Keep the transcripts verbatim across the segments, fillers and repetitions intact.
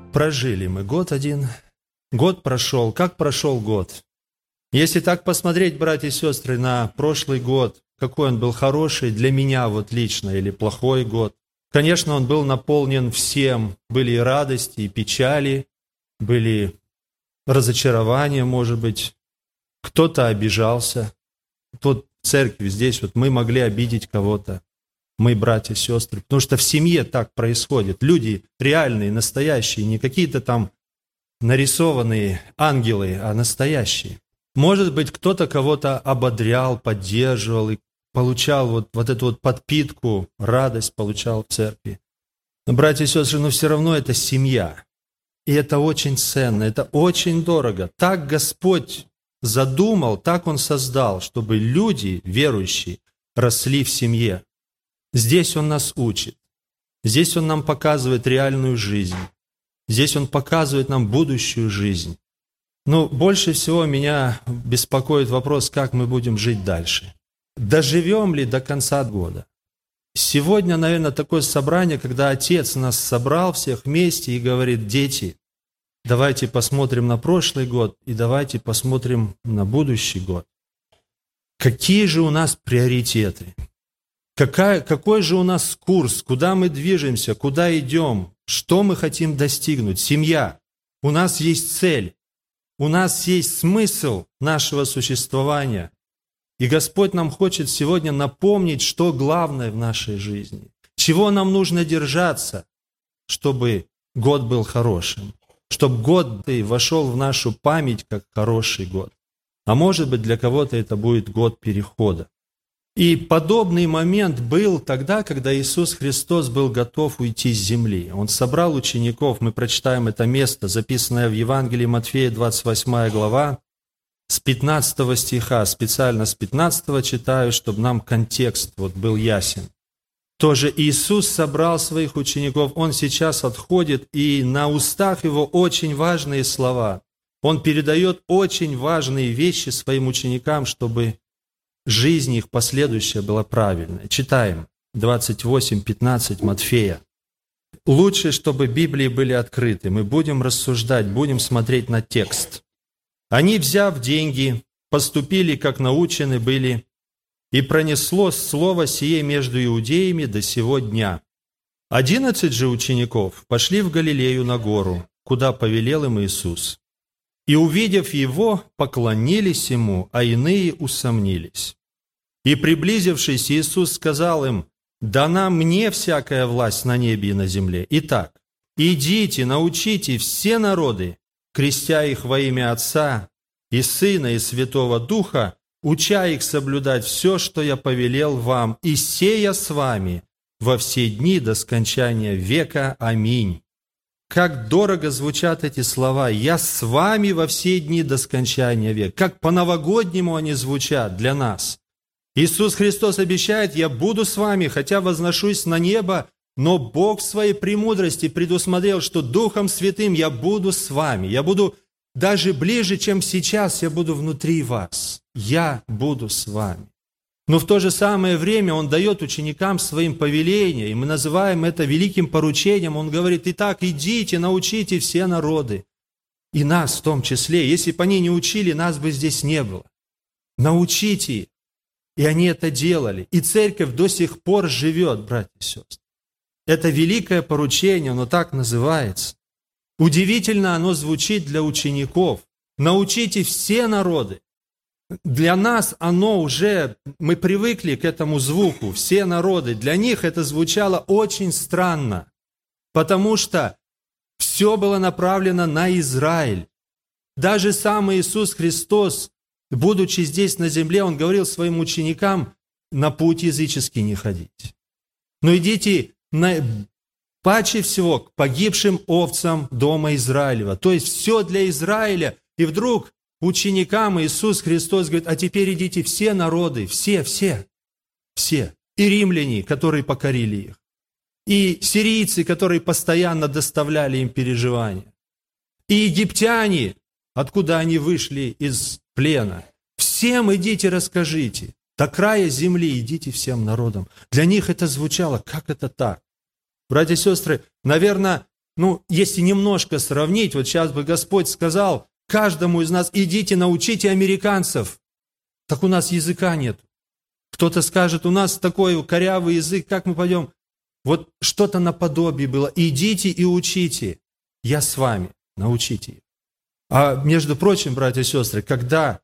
Прожили мы год один, год прошел. Как прошел год? Если так посмотреть, братья и сестры, на прошлый год, какой он был хороший для меня вот лично или плохой год. Конечно, он был наполнен всем. Были и радости, и печали, были разочарования, может быть. Кто-то обижался. Тут в церкви, здесь вот мы могли обидеть кого-то. Мы, братья и сестры. Потому что в семье так происходит. Люди реальные, настоящие, не какие-то там нарисованные ангелы, а настоящие. Может быть, кто-то кого-то ободрял, поддерживал и получал вот, вот эту вот подпитку, радость получал в церкви. Но, братья и сестры, но все равно это семья. И это очень ценно, это очень дорого. Так Господь задумал, так Он создал, чтобы люди, верующие, росли в семье. Здесь Он нас учит. Здесь Он нам показывает реальную жизнь. Здесь Он показывает нам будущую жизнь. Но больше всего меня беспокоит вопрос, как мы будем жить дальше. Доживем ли до конца года? Сегодня, наверное, такое собрание, когда Отец нас собрал всех вместе и говорит: дети, давайте посмотрим на прошлый год и давайте посмотрим на будущий год. Какие же у нас приоритеты? Какая, какой же у нас курс? Куда мы движемся? Куда идем? Что мы хотим достигнуть? Семья. У нас есть цель. У нас есть смысл нашего существования. И Господь нам хочет сегодня напомнить, что главное в нашей жизни. Чего нам нужно держаться, чтобы год был хорошим. Чтобы год вошел в нашу память как хороший год. А может быть, для кого-то это будет год перехода. И подобный момент был тогда, когда Иисус Христос был готов уйти с земли. Он собрал учеников, мы прочитаем это место, записанное в Евангелии Матфея, двадцать восьмая глава, с пятнадцатого стиха, специально с пятнадцатого читаю, чтобы нам контекст вот был ясен. Тоже Иисус собрал своих учеников, Он сейчас отходит, и на устах Его очень важные слова. Он передает очень важные вещи своим ученикам, чтобы жизнь их последующая была правильной. Читаем двадцать восемь пятнадцать Матфея. Лучше, чтобы Библии были открыты. Мы будем рассуждать, будем смотреть на текст. Они, взяв деньги, поступили, как научены были, и пронеслось слово сие между иудеями до сего дня. Одиннадцать же учеников пошли в Галилею на гору, куда повелел им Иисус. И, увидев Его, поклонились Ему, а иные усомнились. И, приблизившись, Иисус сказал им: «Дана мне всякая власть на небе и на земле. Итак, идите, научите все народы, крестя их во имя Отца и Сына и Святого Духа, уча их соблюдать все, что я повелел вам, и сея с вами во все дни до скончания века. Аминь». Как дорого звучат эти слова: «Я с вами во все дни до скончания века». Как по-новогоднему они звучат для нас. Иисус Христос обещает: «Я буду с вами, хотя возношусь на небо, но Бог в своей премудрости предусмотрел, что Духом Святым я буду с вами. Я буду даже ближе, чем сейчас, я буду внутри вас. Я буду с вами». Но в то же самое время Он дает ученикам своим повеления, и мы называем это великим поручением. Он говорит: «Итак, идите, научите все народы». И нас в том числе. Если бы они не учили, нас бы здесь не было. Научите их. И они это делали. И церковь до сих пор живет, братья и сестры. Это великое поручение, оно так называется. Удивительно оно звучит для учеников. Научите все народы. Для нас оно уже, мы привыкли к этому звуку, все народы. Для них это звучало очень странно, потому что все было направлено на Израиль. Даже сам Иисус Христос, будучи здесь на земле, Он говорил своим ученикам: на путь языческий не ходить. Но идите на, паче всего к погибшим овцам дома Израилева. То есть все для Израиля. И вдруг ученикам Иисус Христос говорит: а теперь идите все народы, все, все, все. И римляне, которые покорили их. И сирийцы, которые постоянно доставляли им переживания. И египтяне, откуда они вышли из плена. Всем идите, расскажите. До края земли идите всем народам. Для них это звучало: как это так? Братья и сестры, наверное, ну, если немножко сравнить, вот сейчас бы Господь сказал каждому из нас: идите, научите американцев. Так у нас языка нет. Кто-то скажет: у нас такой корявый язык, как мы пойдем? Вот что-то наподобие было. Идите и учите. Я с вами, научите их. А между прочим, братья и сестры, когда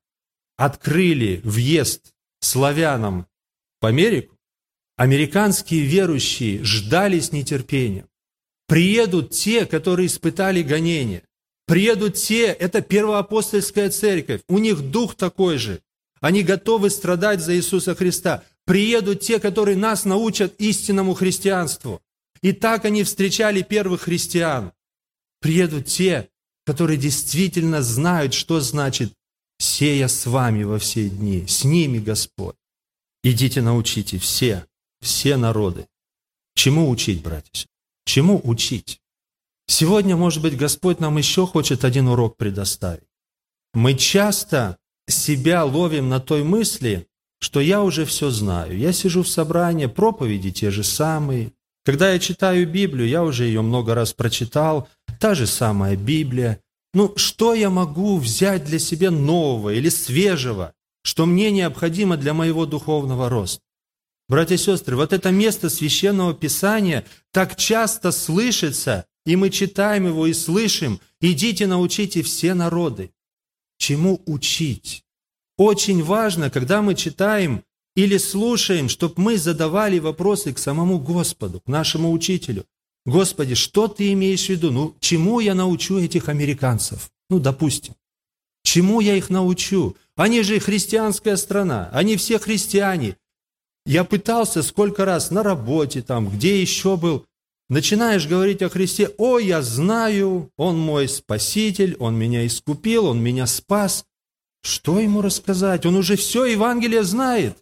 открыли въезд славянам в Америку, американские верующие ждали с нетерпением. Приедут те, которые испытали гонения. Приедут те, это первоапостольская церковь, у них дух такой же. Они готовы страдать за Иисуса Христа. Приедут те, которые нас научат истинному христианству. И так они встречали первых христиан. Приедут те, которые действительно знают, что значит «сея с вами во все дни». С ними Господь. Идите, научите все, все народы. Чему учить, братья? Чему учить? Сегодня, может быть, Господь нам еще хочет один урок предоставить. Мы часто себя ловим на той мысли, что я уже все знаю. Я сижу в собрании, проповеди те же самые. Когда я читаю Библию, я уже ее много раз прочитал, та же самая Библия. Ну, что я могу взять для себя нового или свежего, что мне необходимо для моего духовного роста? Братья и сестры, вот это место Священного Писания так часто слышится, и мы читаем его и слышим: «Идите, научите все народы». Чему учить? Очень важно, когда мы читаем или слушаем, чтобы мы задавали вопросы к самому Господу, к нашему учителю. Господи, что ты имеешь в виду? Ну, чему я научу этих американцев? Ну, допустим. Чему я их научу? Они же христианская страна, они все христиане. Я пытался сколько раз на работе, там, где еще был. Начинаешь говорить о Христе: «О, я знаю, Он мой Спаситель, Он меня искупил, Он меня спас». Что ему рассказать? Он уже все Евангелие знает.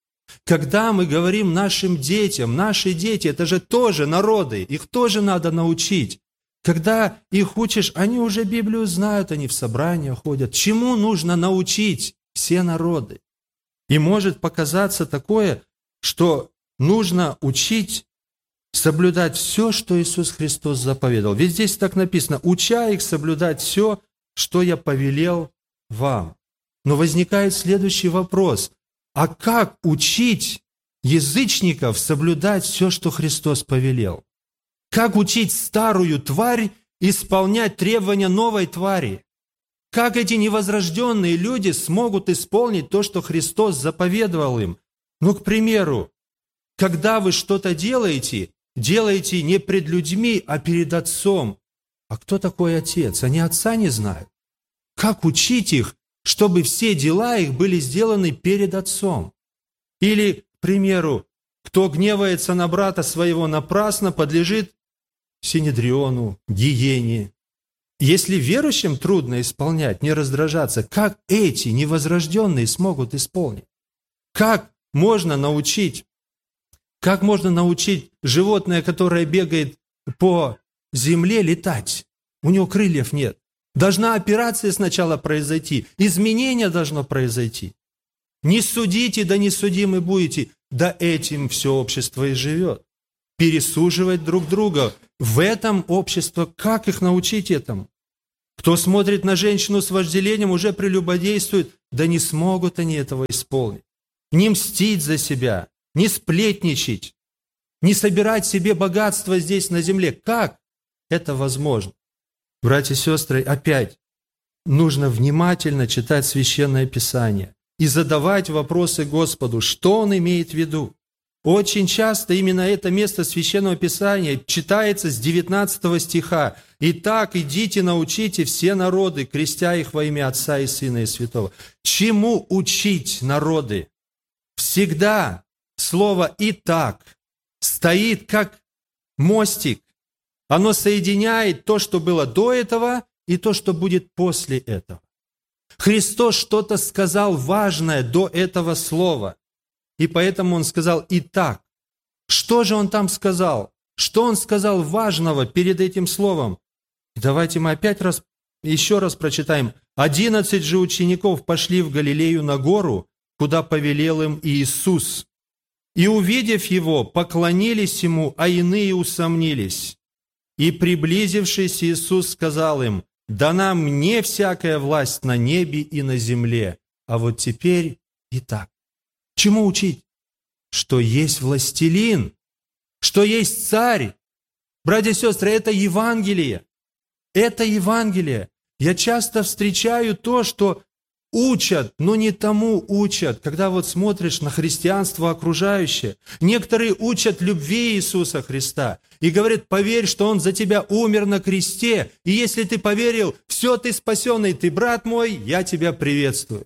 Когда мы говорим нашим детям, наши дети, это же тоже народы, их тоже надо научить. Когда их учишь, они уже Библию знают, они в собрания ходят. Чему нужно научить все народы? И может показаться такое, что нужно учить соблюдать все, что Иисус Христос заповедал. Ведь здесь так написано: «Уча их соблюдать все, что я повелел вам». Но возникает следующий вопрос: а как учить язычников соблюдать все, что Христос повелел? Как учить старую тварь исполнять требования новой твари? Как эти невозрожденные люди смогут исполнить то, что Христос заповедовал им? Ну, к примеру, когда вы что-то делаете, делаете не пред людьми, а перед Отцом. А кто такой Отец? Они Отца не знают. Как учить их, чтобы все дела их были сделаны перед Отцом? Или, к примеру, кто гневается на брата своего напрасно, подлежит синедриону, гиене. Если верующим трудно исполнять, не раздражаться, как эти невозрожденные смогут исполнить? Как можно научить, как можно научить животное, которое бегает по земле, летать? У него крыльев нет. Должна операция сначала произойти, изменение должно произойти. Не судите, да не судимы будете. Да этим все общество и живет. Пересуживать друг друга. В этом общество, как их научить этому? Кто смотрит на женщину с вожделением, уже прелюбодействует. Да не смогут они этого исполнить. Не мстить за себя, не сплетничать, не собирать себе богатство здесь на земле. Как это возможно? Братья и сестры, опять нужно внимательно читать Священное Писание и задавать вопросы Господу, что Он имеет в виду. Очень часто именно это место Священного Писания читается с девятнадцатого стиха. «Итак, идите, научите все народы, крестя их во имя Отца и Сына и Святого». Чему учить народы? Всегда слово «итак» стоит как мостик. Оно соединяет то, что было до этого, и то, что будет после этого. Христос что-то сказал важное до этого слова. И поэтому Он сказал «итак». Что же Он там сказал? Что Он сказал важного перед этим словом? Давайте мы опять раз, еще раз прочитаем. «Одиннадцать же учеников пошли в Галилею на гору, куда повелел им Иисус. И, увидев Его, поклонились Ему, а иные усомнились. И, приблизившись, Иисус сказал им: «Дана мне всякая власть на небе и на земле. А вот теперь и так». Чему учить? Что есть властелин, что есть царь. Братья и сестры, это Евангелие. Это Евангелие. Я часто встречаю то, что учат, но не тому учат. Когда вот смотришь на христианство окружающее, некоторые учат любви Иисуса Христа и говорят: поверь, что Он за тебя умер на кресте, и если ты поверил, все, ты спасенный, ты брат мой, я тебя приветствую.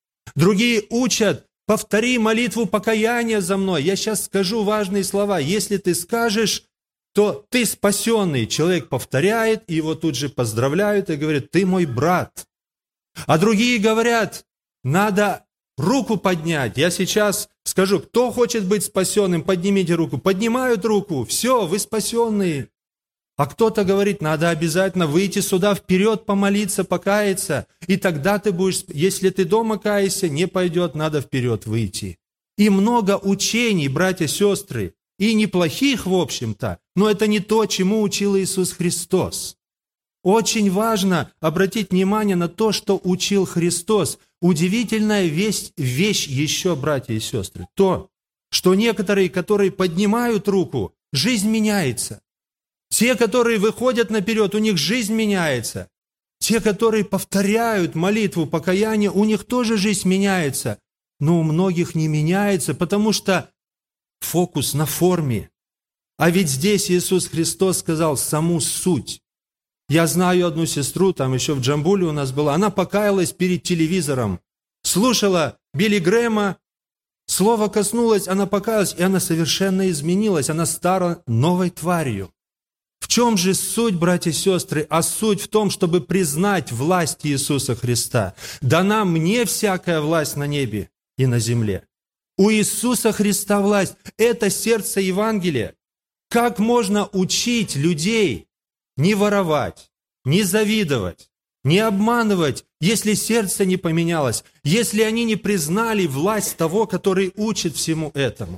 Другие учат: повтори молитву покаяния за мной. Я сейчас скажу важные слова. Если ты скажешь, то ты спасенный. Человек повторяет, и его тут же поздравляют и говорят: ты мой брат. А другие говорят: надо руку поднять. Я сейчас скажу: кто хочет быть спасенным, поднимите руку. Поднимают руку. Все, вы спасенные. А кто-то говорит: надо обязательно выйти сюда вперед, помолиться, покаяться. И тогда ты будешь, если ты дома каешься, не пойдет, надо вперед выйти. И много учений, братья и сестры, и неплохих, в общем-то, но это не то, чему учил Иисус Христос. Очень важно обратить внимание на то, что учил Христос. Удивительная вещь, вещь еще, братья и сестры, то, что некоторые, которые поднимают руку, жизнь меняется. Те, которые выходят наперед, у них жизнь меняется. Те, которые повторяют молитву покаяния, у них тоже жизнь меняется. Но у многих не меняется, потому что фокус на форме. А ведь здесь Иисус Христос сказал саму суть. Я знаю одну сестру, там еще в Джамбуле у нас была, она покаялась перед телевизором, слушала Билли Грэма, слово коснулось, она покаялась, и она совершенно изменилась, она стала новой тварью. В чем же суть, братья и сестры? А суть в том, чтобы признать власть Иисуса Христа. Дана мне всякая власть на небе и на земле. У Иисуса Христа власть. Это сердце Евангелия. Как можно учить людей не воровать, не завидовать, не обманывать, если сердце не поменялось, если они не признали власть того, который учит всему этому?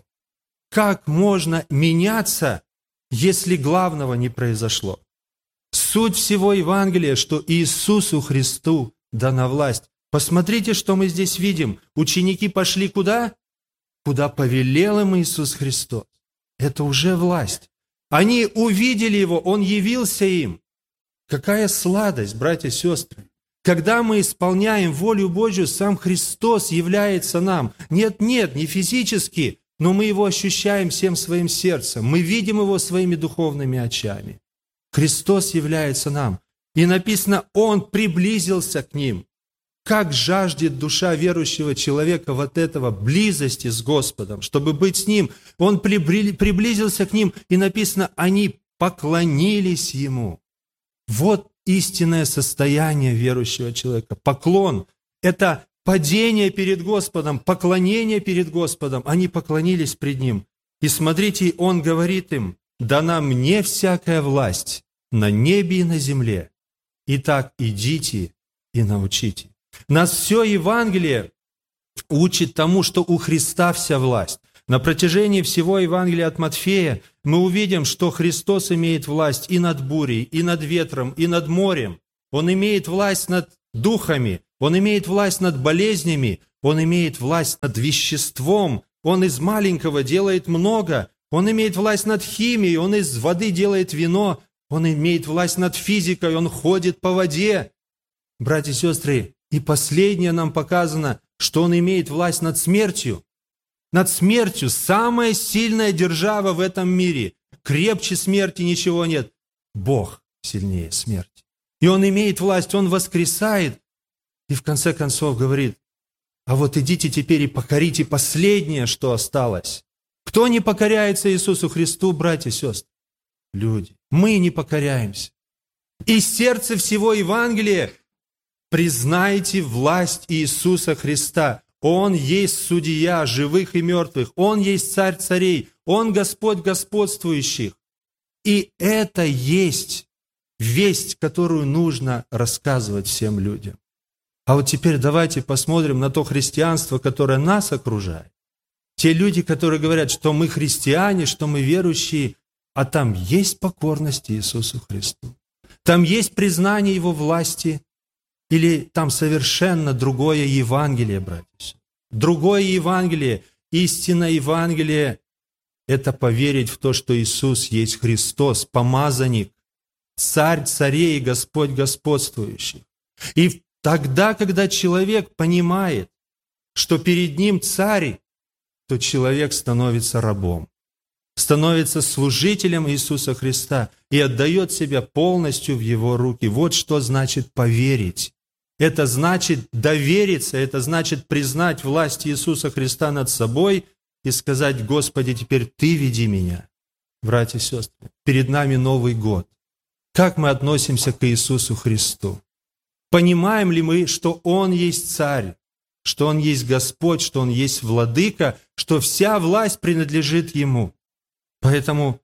Как можно меняться, если главного не произошло? Суть всего Евангелия, что Иисусу Христу дана власть. Посмотрите, что мы здесь видим. Ученики пошли куда? Куда повелел им Иисус Христос. Это уже власть. Они увидели Его, Он явился им. Какая сладость, братья и сестры! Когда мы исполняем волю Божью, сам Христос является нам. Нет, нет, не физически, но мы Его ощущаем всем своим сердцем. Мы видим Его своими духовными очами. Христос является нам. И написано, Он приблизился к ним. Как жаждет душа верующего человека вот этого близости с Господом, чтобы быть с Ним. Он приблизился к ним, и написано, они поклонились Ему. Вот истинное состояние верующего человека. Поклон – это падение перед Господом, поклонение перед Господом. Они поклонились пред Ним. И смотрите, Он говорит им, «Дана мне всякая власть на небе и на земле. Итак, идите и научите». Нас все Евангелие учит тому, что у Христа вся власть. На протяжении всего Евангелия от Матфея мы увидим, что Христос имеет власть и над бурей, и над ветром, и над морем. Он имеет власть над духами, Он имеет власть над болезнями, Он имеет власть над веществом, Он из маленького делает много, Он имеет власть над химией, Он из воды делает вино, Он имеет власть над физикой, Он ходит по воде. Братья и сестры, и последнее нам показано, что Он имеет власть над смертью. Над смертью. Самая сильная держава в этом мире. Крепче смерти ничего нет. Бог сильнее смерти. И Он имеет власть, Он воскресает. И в конце концов говорит, а вот идите теперь и покорите последнее, что осталось. Кто не покоряется Иисусу Христу, братья и сестры? Люди. Мы не покоряемся. И сердце всего Евангелия признайте власть Иисуса Христа. Он есть судья живых и мертвых. Он есть царь царей. Он Господь господствующих. И это есть весть, которую нужно рассказывать всем людям. А вот теперь давайте посмотрим на то христианство, которое нас окружает. Те люди, которые говорят, что мы христиане, что мы верующие, а там есть покорность Иисусу Христу. Там есть признание Его власти, или там совершенно другое Евангелие, братья. Другое Евангелие, истинное Евангелие – это поверить в то, что Иисус есть Христос, помазанник, Царь царей и Господь господствующий. И тогда, когда человек понимает, что перед ним Царь, то человек становится рабом, становится служителем Иисуса Христа и отдает себя полностью в Его руки. Вот что значит поверить. Это значит довериться, это значит признать власть Иисуса Христа над собой и сказать: «Господи, теперь Ты веди меня». Братья и сестры, перед нами Новый год. Как мы относимся к Иисусу Христу? Понимаем ли мы, что Он есть Царь, что Он есть Господь, что Он есть Владыка, что вся власть принадлежит Ему? Поэтому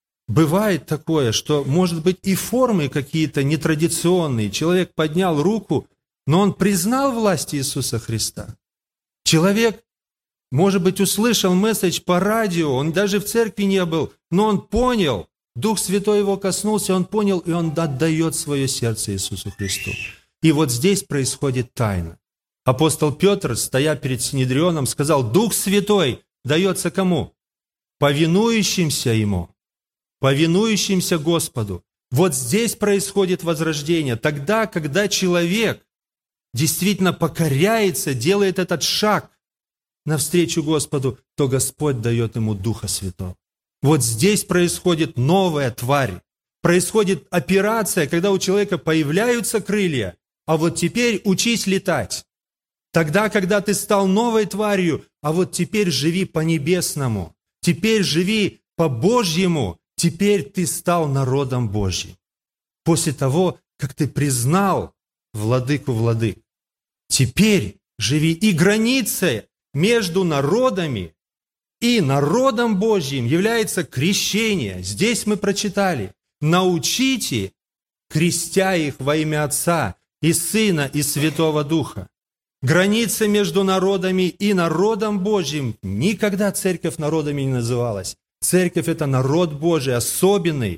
бывает такое, что, может быть, и формы какие-то нетрадиционные. Человек поднял руку, но он признал власть Иисуса Христа. Человек, может быть, услышал месседж по радио, он даже в церкви не был, но он понял, Дух Святой его коснулся, он понял, и он отдает свое сердце Иисусу Христу. И вот здесь происходит тайна. Апостол Петр, стоя перед Синедрионом, сказал: «Дух Святой дается кому? Повинующимся Ему, повинующимся Господу». Вот здесь происходит возрождение. Тогда, когда человек действительно покоряется, делает этот шаг навстречу Господу, то Господь дает ему Духа Святого. Вот здесь происходит новая тварь. Происходит операция, когда у человека появляются крылья, а вот теперь учись летать. Тогда, когда ты стал новой тварью, а вот теперь живи по-небесному, теперь живи по-божьему, теперь ты стал народом Божьим. После того, как ты признал Владыку владык, теперь живи. И граница между народами и народом Божьим является крещение. Здесь мы прочитали: «Научите, крестя их во имя Отца и Сына и Святого Духа». Граница между народами и народом Божьим. Никогда церковь народами не называлась. Церковь – это народ Божий, особенный,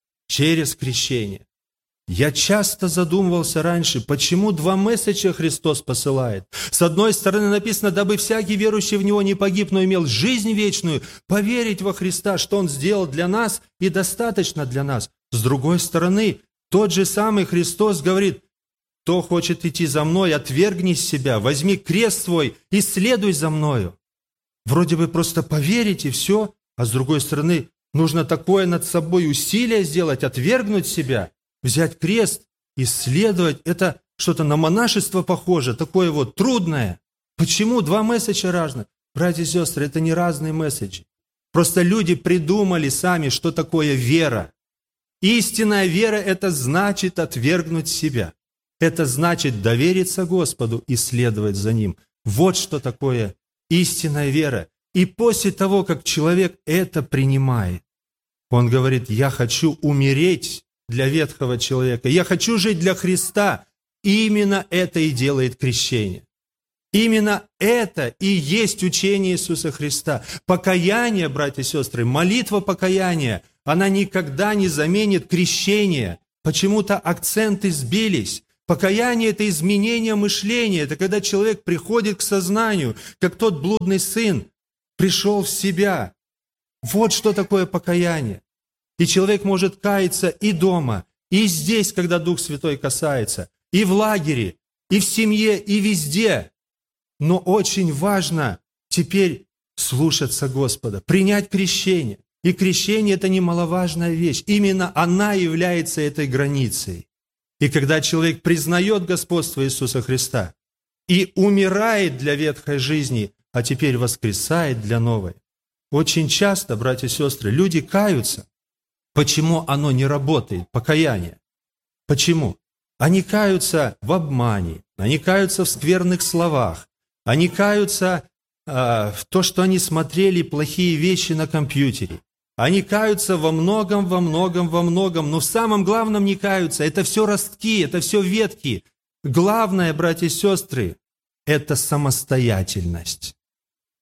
через крещение. Я часто задумывался раньше, почему два месседжа Христос посылает. С одной стороны написано: «Дабы всякий верующий в Него не погиб, но имел жизнь вечную», поверить во Христа, что Он сделал для нас и достаточно для нас. С другой стороны, тот же самый Христос говорит: «Кто хочет идти за Мной, отвергни себя, возьми крест свой и следуй за Мною». Вроде бы просто поверить и все, а с другой стороны, нужно такое над собой усилие сделать, отвергнуть себя, взять крест, исследовать. Это что-то на монашество похоже, такое вот трудное. Почему два месседжа разных? Братья и сестры, это не разные месседжи. Просто люди придумали сами, что такое вера. Истинная вера – это значит отвергнуть себя. Это значит довериться Господу и следовать за Ним. Вот что такое истинная вера. И после того, как человек это принимает, он говорит: «Я хочу умереть для ветхого человека, я хочу жить для Христа». Именно это и делает крещение. Именно это и есть учение Иисуса Христа. Покаяние, братья и сестры, молитва покаяния, она никогда не заменит крещение. Почему-то акценты сбились. Покаяние – это изменение мышления, это когда человек приходит к сознанию, как тот блудный сын пришел в себя. Вот что такое покаяние. И человек может каяться и дома, и здесь, когда Дух Святой касается, и в лагере, и в семье, и везде. Но очень важно теперь слушаться Господа, принять крещение. И крещение – это немаловажная вещь. Именно она является этой границей. И когда человек признает господство Иисуса Христа и умирает для ветхой жизни, а теперь воскресает для новой. Очень часто, братья и сестры, люди каются. Почему оно не работает, покаяние? Почему? Они каются в обмане, они каются в скверных словах, они каются э, в то, что они смотрели плохие вещи на компьютере. Они каются во многом, во многом, во многом, но в самом главном не каются. Это все ростки, это все ветки. Главное, братья и сестры, это самостоятельность.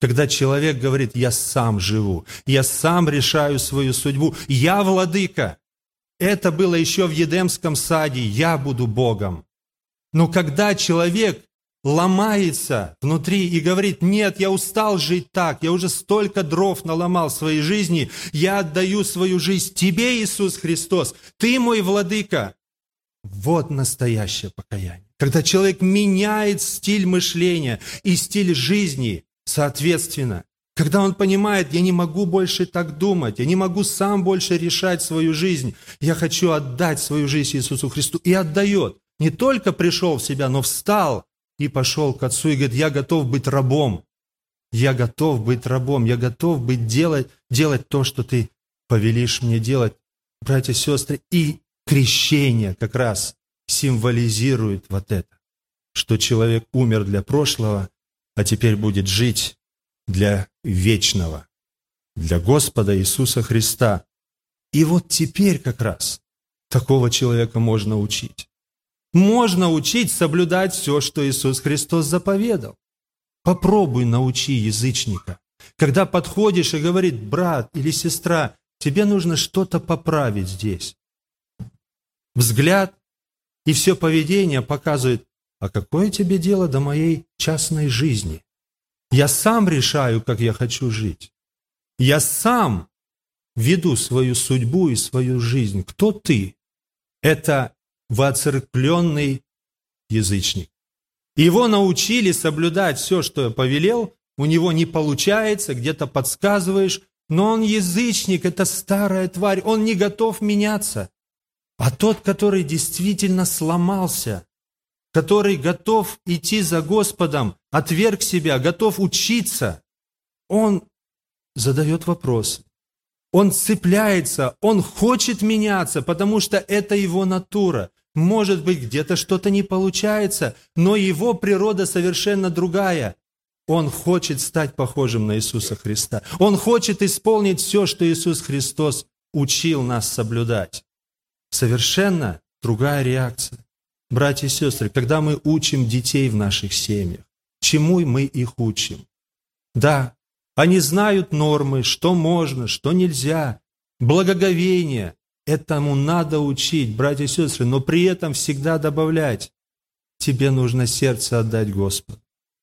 Когда человек говорит: «Я сам живу, я сам решаю свою судьбу, я владыка». Это было еще в Едемском саде: «Я буду Богом». Но когда человек ломается внутри и говорит: «Нет, я устал жить так, я уже столько дров наломал в своей жизни, я отдаю свою жизнь Тебе, Иисус Христос, Ты мой владыка». Вот настоящее покаяние. Когда человек меняет стиль мышления и стиль жизни соответственно. Когда он понимает: я не могу больше так думать, я не могу сам больше решать свою жизнь, я хочу отдать свою жизнь Иисусу Христу. И отдает. Не только пришел в себя, но встал и пошел к Отцу и говорит: я готов быть рабом. Я готов быть рабом, я готов быть делать, делать то, что Ты повелишь мне делать. Братья и сестры, и крещение как раз символизирует вот это, что человек умер для прошлого, а теперь будет жить для вечного, для Господа Иисуса Христа. И вот теперь как раз такого человека можно учить. Можно учить соблюдать все, что Иисус Христос заповедал. Попробуй научи язычника. Когда подходишь и говорит: брат или сестра, тебе нужно что-то поправить здесь. Взгляд и все поведение показывает: а какое тебе дело до моей частной жизни? Я сам решаю, как я хочу жить. Я сам веду свою судьбу и свою жизнь. Кто ты? Это воцерквленный язычник. Его научили соблюдать все, что я повелел. У него не получается, где-то подсказываешь. Но он язычник, это старая тварь. Он не готов меняться. А тот, который действительно сломался, который готов идти за Господом, отверг себя, готов учиться, он задает вопросы. Он цепляется, он хочет меняться, потому что это его натура. Может быть, где-то что-то не получается, но его природа совершенно другая. Он хочет стать похожим на Иисуса Христа. Он хочет исполнить все, что Иисус Христос учил нас соблюдать. Совершенно другая реакция. Братья и сестры, когда мы учим детей в наших семьях, чему мы их учим? Да, они знают нормы, что можно, что нельзя. Благоговение. Этому надо учить, братья и сестры, но при этом всегда добавлять: тебе нужно сердце отдать Господу.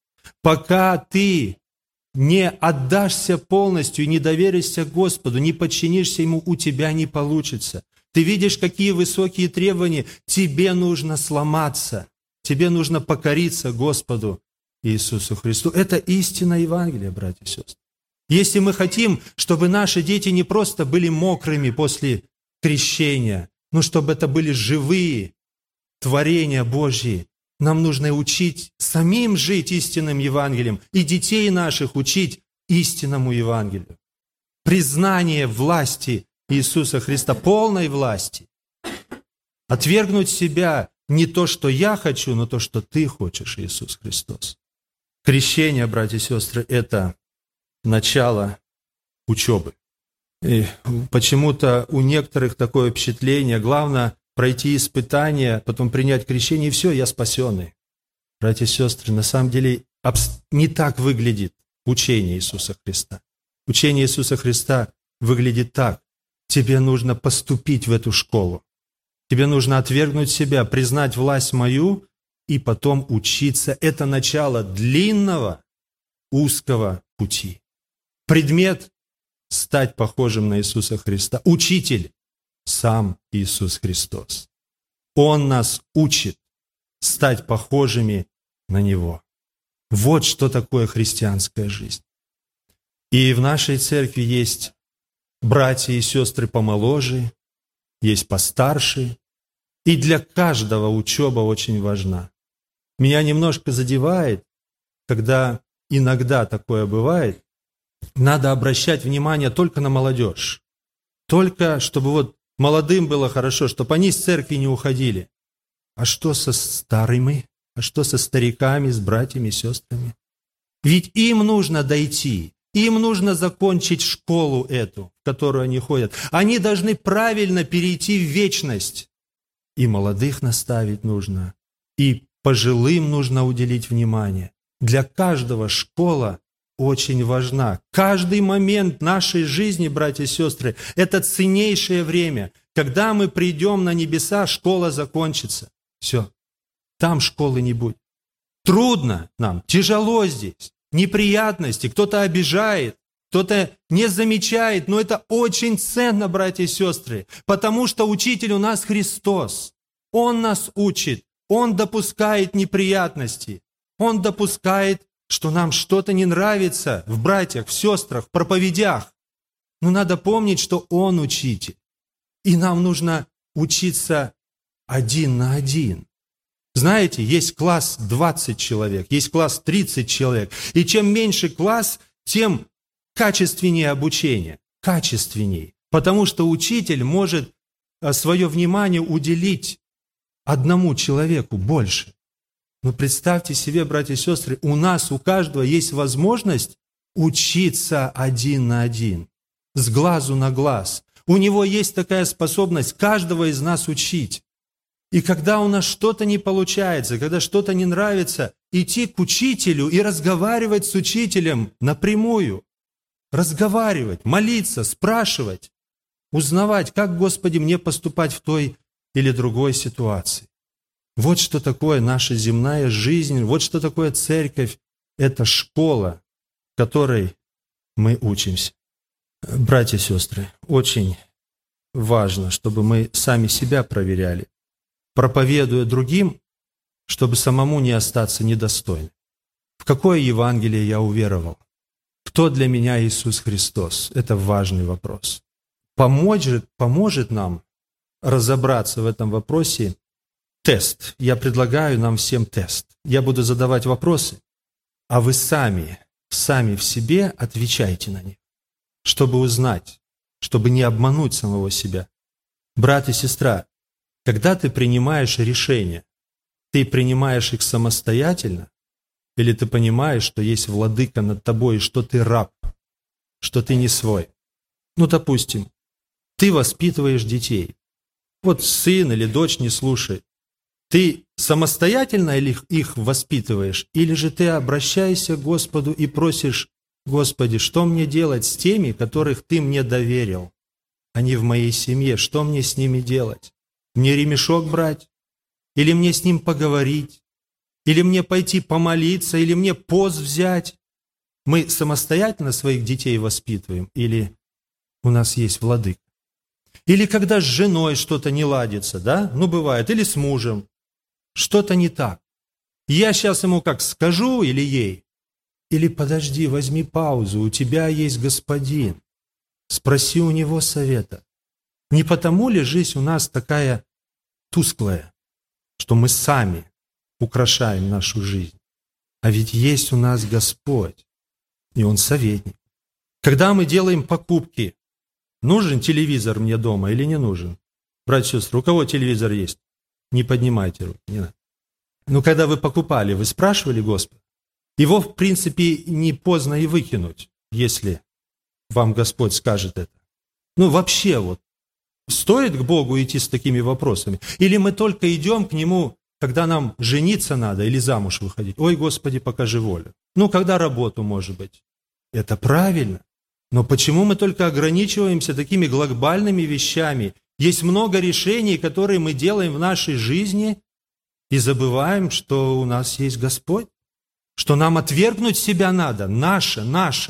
Пока ты не отдашься полностью и не доверишься Господу, не подчинишься Ему, у тебя не получится. Ты видишь, какие высокие требования, тебе нужно сломаться, тебе нужно покориться Господу Иисусу Христу. Это истина Евангелия, братья и сестры. Если мы хотим, чтобы наши дети не просто были мокрыми после крещения, но чтобы это были живые творения Божьи, нам нужно учить самим жить истинным Евангелием и детей наших учить истинному Евангелию. Признание власти Иисуса Христа, полной власти. Отвергнуть себя не то, что я хочу, но то, что Ты хочешь, Иисус Христос. Крещение, братья и сестры, это начало учебы. И почему-то у некоторых такое впечатление: главное пройти испытание, потом принять крещение, и все, я спасенный. Братья и сестры, на самом деле не так выглядит учение Иисуса Христа. Учение Иисуса Христа выглядит так: тебе нужно поступить в эту школу. Тебе нужно отвергнуть себя, признать власть мою и потом учиться. Это начало длинного, узкого пути. Предмет – стать похожим на Иисуса Христа. Учитель – сам Иисус Христос. Он нас учит стать похожими на Него. Вот что такое христианская жизнь. И в нашей церкви есть братья и сестры помоложе, есть постарше, и для каждого учеба очень важна. Меня немножко задевает, когда иногда такое бывает, надо обращать внимание только на молодежь. Только чтобы вот молодым было хорошо, чтобы они с церкви не уходили. А что со старыми? А что со стариками, с братьями и сестрами? Ведь им нужно дойти. Им нужно закончить школу эту, в которую они ходят. Они должны правильно перейти в вечность. И молодых наставить нужно, и пожилым нужно уделить внимание. Для каждого школа очень важна. Каждый момент нашей жизни, братья и сестры, это ценнейшее время. Когда мы придем на небеса, школа закончится. Все. Там школы не будет. Трудно нам, тяжело здесь, неприятности, кто-то обижает, кто-то не замечает, но это очень ценно, братья и сестры, потому что учитель у нас Христос. Он нас учит, Он допускает неприятности, Он допускает, что нам что-то не нравится в братьях, в сестрах, в проповедях. Но надо помнить, что Он учитель, и нам нужно учиться один на один. Знаете, есть класс двадцать человек, есть класс тридцать человек. И чем меньше класс, тем качественнее обучение. Качественнее. Потому что учитель может свое внимание уделить одному человеку больше. Но представьте себе, братья и сестры, у нас, у каждого есть возможность учиться один на один, с глазу на глаз. У него есть такая способность каждого из нас учить. И когда у нас что-то не получается, когда что-то не нравится, идти к учителю и разговаривать с учителем напрямую. Разговаривать, молиться, спрашивать, узнавать, как, Господи, мне поступать в той или другой ситуации. Вот что такое наша земная жизнь, вот что такое церковь. Это школа, в которой мы учимся. Братья и сестры, очень важно, чтобы мы сами себя проверяли, проповедуя другим, чтобы самому не остаться недостойным. В какое Евангелие я уверовал? Кто для меня Иисус Христос? Это важный вопрос. Поможет, поможет нам разобраться в этом вопросе тест. Я предлагаю нам всем тест. Я буду задавать вопросы, а вы сами, сами в себе отвечайте на них, чтобы узнать, чтобы не обмануть самого себя. Брат и сестра, когда ты принимаешь решения, ты принимаешь их самостоятельно, или ты понимаешь, что есть владыка над тобой, и что ты раб, что ты не свой? Ну, допустим, ты воспитываешь детей. Вот сын или дочь не слушает. Ты самостоятельно их, их воспитываешь, или же ты обращаешься к Господу и просишь: Господи, что мне делать с теми, которых Ты мне доверил? Они в моей семье, что мне с ними делать? Мне ремешок брать? Или мне с ним поговорить? Или мне пойти помолиться? Или мне пост взять? Мы самостоятельно своих детей воспитываем? Или у нас есть владыка? Или когда с женой что-то не ладится, да? Ну, бывает. Или с мужем. Что-то не так. Я сейчас ему как скажу или ей? Или подожди, возьми паузу, у тебя есть господин. Спроси у него совета. Не потому ли жизнь у нас такая тусклая, что мы сами украшаем нашу жизнь? А ведь есть у нас Господь, и Он советник. Когда мы делаем покупки, нужен телевизор мне дома или не нужен? Братья и сестры, у кого телевизор есть? Не поднимайте руки. Не надо. Но когда вы покупали, вы спрашивали Господа? Его, в принципе, не поздно и выкинуть, если вам Господь скажет это. Ну, вообще, вот, стоит к Богу идти с такими вопросами? Или мы только идем к Нему, когда нам жениться надо или замуж выходить? Ой, Господи, покажи волю. Ну, когда работу, может быть. Это правильно. Но почему мы только ограничиваемся такими глобальными вещами? Есть много решений, которые мы делаем в нашей жизни, и забываем, что у нас есть Господь, что нам отвергнуть себя надо, наше, наше.